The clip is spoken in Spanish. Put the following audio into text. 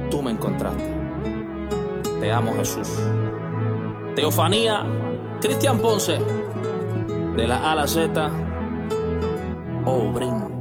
tú me encontraste. Te amo, Jesús. Teofanía, Cristian Ponce, de la A a la Z, Obrin.